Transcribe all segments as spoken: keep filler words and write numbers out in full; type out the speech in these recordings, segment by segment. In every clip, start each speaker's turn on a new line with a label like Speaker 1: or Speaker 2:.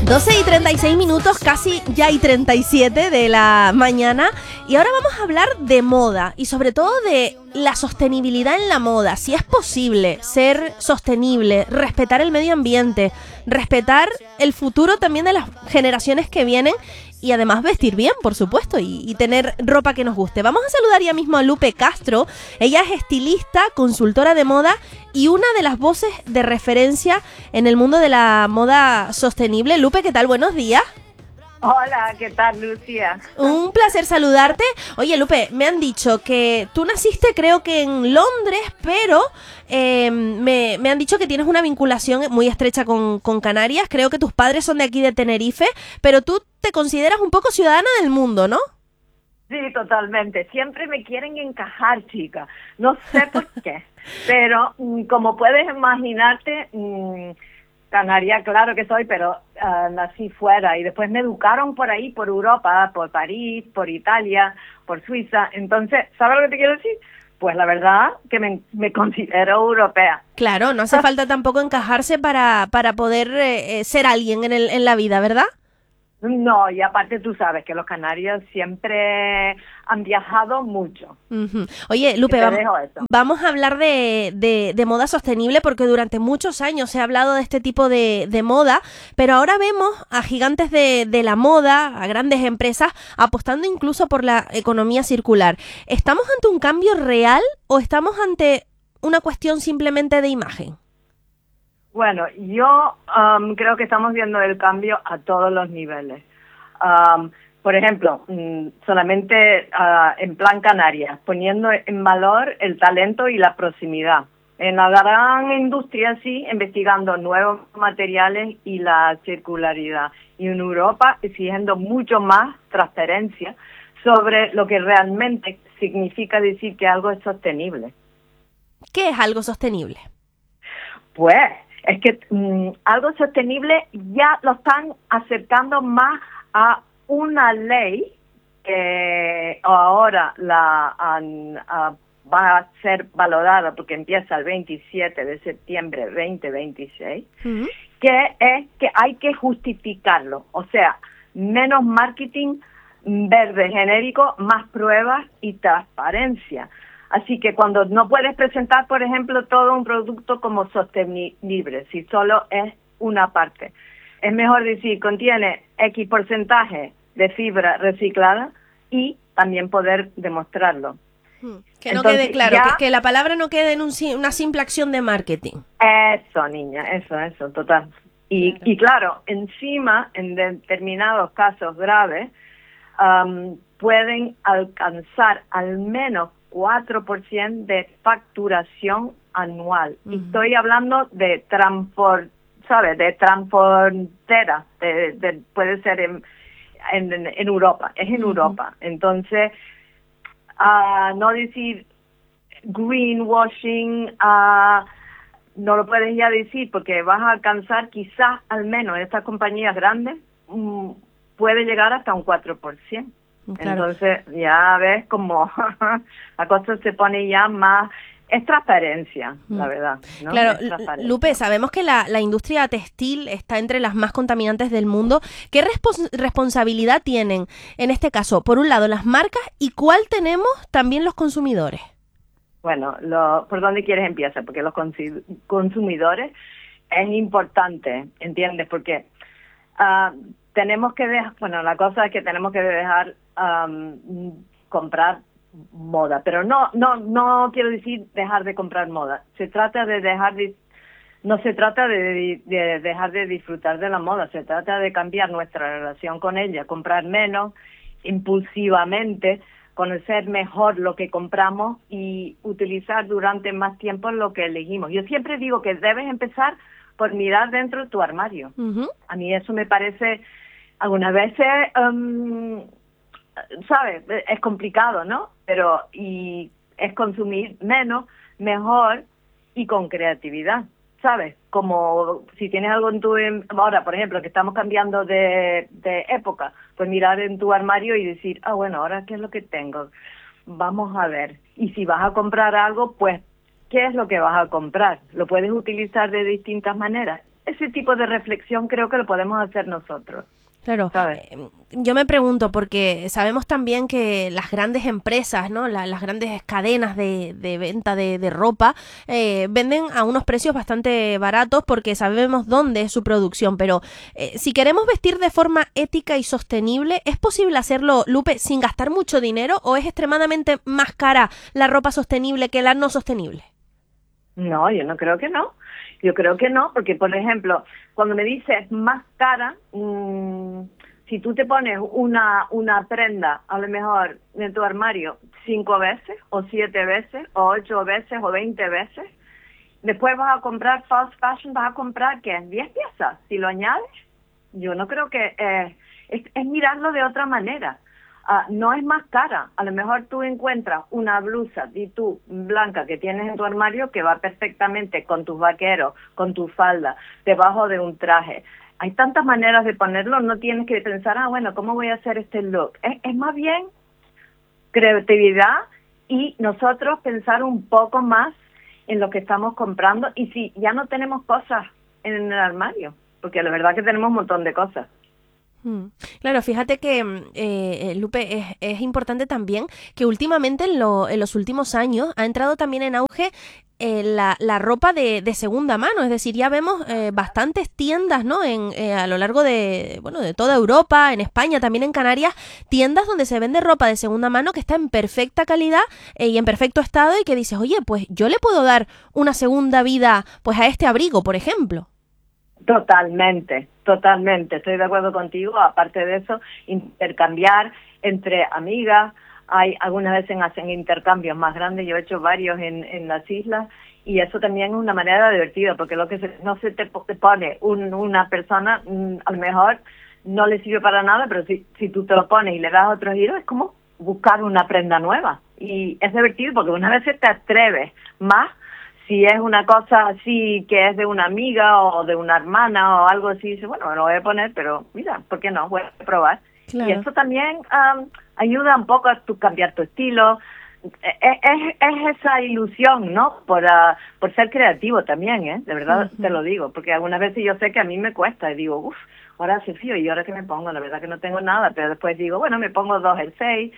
Speaker 1: doce y treinta y seis minutos, casi ya y treinta y siete de la mañana. Y ahora vamos a hablar de moda y sobre todo de la sostenibilidad en la moda. Si es posible ser sostenible, respetar el medio ambiente, respetar el futuro también de las generaciones que vienen y además vestir bien, por supuesto, y, y tener ropa que nos guste. Vamos a saludar ya mismo a Lupe Castro. Ella es estilista, consultora de moda y una de las voces de referencia en el mundo de la moda sostenible. Lupe, ¿qué tal? Buenos días.
Speaker 2: Hola, ¿qué tal, Lucía?
Speaker 1: Un placer saludarte. Oye, Lupe, me han dicho que tú naciste creo que en Londres, pero eh, me, me han dicho que tienes una vinculación muy estrecha con, con Canarias. Creo que tus padres son de aquí de Tenerife, pero tú te consideras un poco ciudadana del mundo, ¿no?
Speaker 2: Sí, totalmente. Siempre me quieren encajar, chica. No sé por qué, pero mm, como puedes imaginarte... Mm, Canaria, claro que soy, pero uh, nací fuera y después me educaron por ahí, por Europa, por París, por Italia, por Suiza. Entonces, ¿sabes lo que te quiero decir? Pues la verdad que me, me considero europea.
Speaker 1: Claro, no hace falta tampoco encajarse para, para poder eh, ser alguien en, el, en la vida, ¿verdad?
Speaker 2: No, y aparte tú sabes que los canarios siempre han viajado mucho.
Speaker 1: Uh-huh. Oye, Lupe, vamos, vamos a hablar de, de, de moda sostenible porque durante muchos años se ha hablado de este tipo de, de moda, pero ahora vemos a gigantes de, de la moda, a grandes empresas, apostando incluso por la economía circular. ¿Estamos ante un cambio real o estamos ante una cuestión simplemente de imagen?
Speaker 2: Bueno, yo um, creo que estamos viendo el cambio a todos los niveles. Um, por ejemplo, um, solamente uh, en plan Canarias, poniendo en valor el talento y la proximidad. En la gran industria, sí, investigando nuevos materiales y la circularidad. Y en Europa, exigiendo mucho más transparencia sobre lo que realmente significa decir que algo es sostenible.
Speaker 1: ¿Qué es algo sostenible?
Speaker 2: Pues... es que mmm, algo sostenible ya lo están acercando más a una ley que ahora la um, uh, va a ser valorada porque empieza el veintisiete de septiembre veinte veintiséis, uh-huh. que es que hay que justificarlo, o sea, menos marketing verde genérico, más pruebas y transparencia. Así que cuando no puedes presentar, por ejemplo, todo un producto como sostenible, si solo es una parte, es mejor decir, contiene X porcentaje de fibra reciclada y también poder demostrarlo.
Speaker 1: Que no Entonces, quede claro, ya, que, que la palabra no quede en un, una simple acción de marketing.
Speaker 2: Eso, niña, eso, eso, total. Y claro, y claro encima, en determinados casos graves, um, pueden alcanzar al menos cuatro por ciento de facturación anual. Uh-huh. Estoy hablando de transport, ¿sabes? De transportera, de, de, puede ser en, en, en Europa, es en uh-huh. Europa. Entonces, uh, no decir greenwashing, uh, no lo puedes ya decir porque vas a alcanzar quizás al menos en estas compañías grandes, um, puede llegar hasta un cuatro por ciento. Claro. Entonces ya ves como la cosa se pone ya más, es transparencia, mm. la verdad, ¿no?
Speaker 1: Claro, Lupe, sabemos que la, la industria textil está entre las más contaminantes del mundo. ¿Qué respons- responsabilidad tienen en este caso, por un lado, las marcas y cuál tenemos también los consumidores?
Speaker 2: Bueno, lo, ¿por dónde quieres empezar? Porque los consi- consumidores es importante, ¿entiendes? Porque uh, tenemos que dejar, bueno, la cosa es que tenemos que dejar um, comprar moda, pero no, no, no quiero decir dejar de comprar moda. Se trata de dejar de, no se trata de, de dejar de disfrutar de la moda, se trata de cambiar nuestra relación con ella, comprar menos impulsivamente, conocer mejor lo que compramos y utilizar durante más tiempo lo que elegimos. Yo siempre digo que debes empezar por mirar dentro de tu armario. Uh-huh. A mí eso me parece, algunas veces, um, ¿sabes? Es complicado, ¿no? Pero, y es consumir menos, mejor y con creatividad, ¿sabes? Como si tienes algo en tu, ahora, por ejemplo, que estamos cambiando de, de época, pues mirar en tu armario y decir, ah, bueno, ahora ¿qué es lo que tengo? Vamos a ver. Y si vas a comprar algo, pues, ¿qué es lo que vas a comprar? Lo puedes utilizar de distintas maneras. ese tipo de reflexión creo que lo podemos hacer nosotros.
Speaker 1: Claro, eh, yo me pregunto porque sabemos también que las grandes empresas, ¿no? La, las grandes cadenas de, de venta de, de ropa eh, venden a unos precios bastante baratos porque sabemos dónde es su producción, pero eh, si queremos vestir de forma ética y sostenible, ¿es posible hacerlo, Lupe, sin gastar mucho dinero o es extremadamente más cara la ropa sostenible que la no sostenible?
Speaker 2: No, yo no creo que no. Yo creo que no, porque, por ejemplo, cuando me dices más cara, mmm, si tú te pones una una prenda, a lo mejor, en tu armario, cinco veces, o siete veces, o ocho veces, o veinte veces, después vas a comprar fast fashion, vas a comprar, ¿qué? diez piezas. Si lo añades, yo no creo que... Eh, es, es mirarlo de otra manera. Uh, no es más cara. A lo mejor tú encuentras una blusa y tú blanca que tienes en tu armario que va perfectamente con tus vaqueros, con tu falda, debajo de un traje. Hay tantas maneras de ponerlo, no tienes que pensar, ah, bueno, ¿cómo voy a hacer este look? Es, es más bien creatividad y nosotros pensar un poco más en lo que estamos comprando y si ya no tenemos cosas en el armario, porque la verdad que tenemos un montón de cosas.
Speaker 1: Claro, fíjate que, eh, Lupe, es, es importante también que últimamente en, lo, en los últimos años ha entrado también en auge eh, la, la ropa de, de segunda mano, es decir, ya vemos eh, bastantes tiendas, ¿no? En, eh, a lo largo de, bueno, de toda Europa, en España, también en Canarias, tiendas donde se vende ropa de segunda mano que está en perfecta calidad eh, y en perfecto estado y que dices, oye, pues yo le puedo dar una segunda vida pues a este abrigo, por ejemplo.
Speaker 2: Totalmente, totalmente, estoy de acuerdo contigo. Aparte de eso, intercambiar entre amigas, hay algunas veces hacen intercambios más grandes, yo he hecho varios en, en las islas y eso también es una manera divertida porque lo que se, no se te, te pone un, una persona, mmm, a lo mejor no le sirve para nada, pero si, si tú te lo pones y le das otro giro es como buscar una prenda nueva y es divertido porque una vez te atreves más. Si es una cosa así que es de una amiga o de una hermana o algo así, dice, bueno, me lo voy a poner, pero mira, ¿por qué no? Voy a probar. Claro. Y eso también um, ayuda un poco a tu, cambiar tu estilo. Es, es, es esa ilusión, ¿no? Por, uh, por ser creativo también, ¿eh? De verdad uh-huh. Te lo digo, porque algunas veces yo sé que a mí me cuesta y digo, uff, ahora hace frío y ahora que me pongo, la verdad que no tengo nada, pero después digo, bueno, me pongo dos jerseys,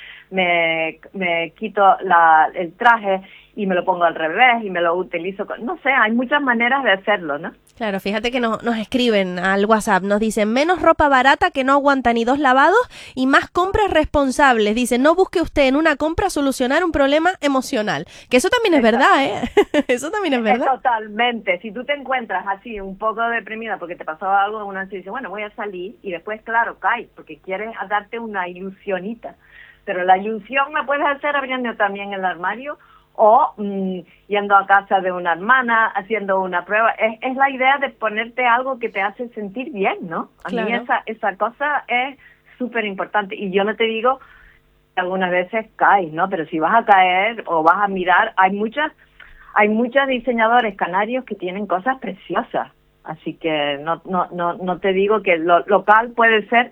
Speaker 2: me, me quito la, el traje y me lo pongo al revés y me lo utilizo, con, no sé, hay muchas maneras de hacerlo, ¿no?
Speaker 1: Claro, fíjate que nos, nos escriben al WhatsApp, nos dicen, menos ropa barata que no aguanta ni dos lavados y más compras responsables. Dicen, no busque usted en una compra solucionar un problema emocional. Que eso también es
Speaker 2: Exacto.
Speaker 1: verdad, ¿eh? Eso también es verdad.
Speaker 2: Totalmente. Si tú te encuentras así un poco deprimida porque te pasó algo, una vez dice, bueno, voy a salir y después, claro, caes porque quieres darte una ilusionita. Pero la ilusión la puedes hacer abriendo también el armario o mmm, yendo a casa de una hermana, haciendo una prueba. Es, es la idea de ponerte algo que te hace sentir bien, ¿no? A claro. mí esa, esa cosa es súper importante. Y yo no te digo que algunas veces caes, ¿no? Pero si vas a caer o vas a mirar, hay muchas, hay muchos diseñadores canarios que tienen cosas preciosas. Así que no, no, no, no te digo que lo local puede ser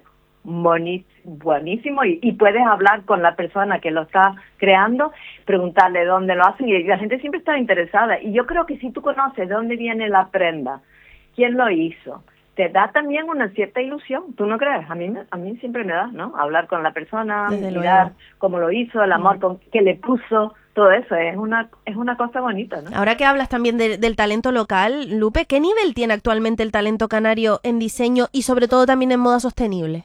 Speaker 2: buenísimo y, y puedes hablar con la persona que lo está creando, preguntarle dónde lo hacen y la gente siempre está interesada y yo creo que si tú conoces de dónde viene la prenda, quién lo hizo, te da también una cierta ilusión, ¿tú no crees? A mí a mí siempre me da, ¿no? Hablar con la persona,
Speaker 1: Desde
Speaker 2: mirar
Speaker 1: luego.
Speaker 2: Cómo lo hizo, el amor con, que le puso, todo eso es una es una cosa bonita, ¿no?
Speaker 1: Ahora que hablas también de, del talento local, Lupe, ¿qué nivel tiene actualmente el talento canario en diseño y sobre todo también en moda sostenible?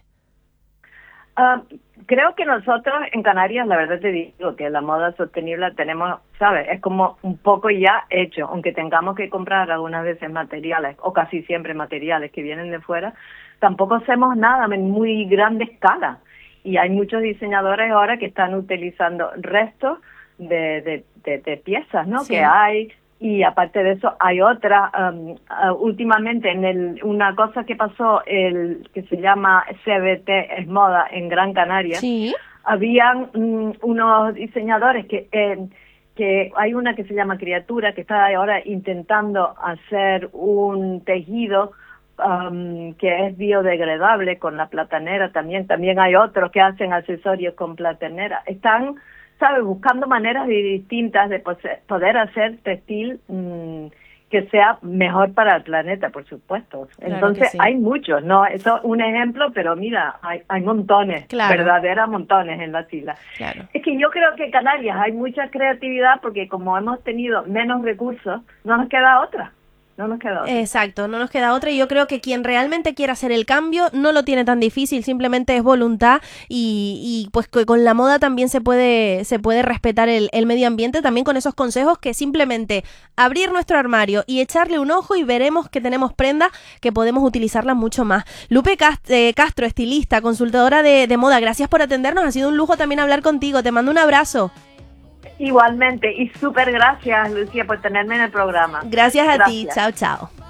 Speaker 2: Uh, creo que nosotros en Canarias, la verdad te digo que la moda sostenible tenemos, ¿sabes? Es como un poco ya hecho, aunque tengamos que comprar algunas veces materiales, o casi siempre materiales que vienen de fuera, tampoco hacemos nada en muy grande escala. Y hay muchos diseñadores ahora que están utilizando restos de, de, de, de piezas, ¿no? Sí. Que hay. Y aparte de eso hay otra, um, uh, últimamente en el, una cosa que pasó, el que se llama C B T es moda en Gran Canaria,
Speaker 1: sí.
Speaker 2: Habían um, unos diseñadores que, eh, que hay una que se llama Criatura, que está ahora intentando hacer un tejido um, que es biodegradable con la platanera también, también hay otros que hacen accesorios con platanera, están... ¿sabes? Buscando maneras distintas de poder hacer textil mmm, que sea mejor para el planeta, por supuesto.
Speaker 1: Claro
Speaker 2: Entonces,
Speaker 1: sí.
Speaker 2: hay muchos, ¿no? Eso es un ejemplo, pero mira, hay, hay montones,
Speaker 1: claro.
Speaker 2: verdaderas montones en las islas.
Speaker 1: Claro.
Speaker 2: Es que yo creo que en Canarias hay mucha creatividad porque como hemos tenido menos recursos, no nos queda otra. No nos queda otra.
Speaker 1: Exacto, no nos queda otra y yo creo que quien realmente quiera hacer el cambio no lo tiene tan difícil, simplemente es voluntad y, y pues que con la moda también se puede se puede respetar el, el medio ambiente, también con esos consejos que simplemente abrir nuestro armario y echarle un ojo y veremos que tenemos prendas que podemos utilizarlas mucho más. Lupe Cast- eh, Castro, estilista, consultadora de, de moda, gracias por atendernos, ha sido un lujo también hablar contigo, te mando un abrazo.
Speaker 2: Igualmente, y súper gracias, Lucía, por tenerme en el programa.
Speaker 1: Gracias a
Speaker 2: Gracias.
Speaker 1: ti, chao, chao.